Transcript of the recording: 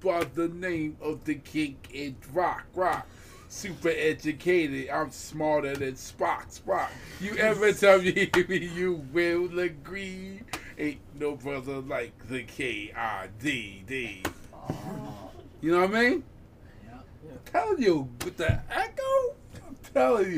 by the name of the king in rock. Super educated, I'm smarter than Spock. You ever tell me you will agree? Ain't no brother like the KIDD. You know what I mean? Yeah. I'm telling you, with the echo, I'm telling you.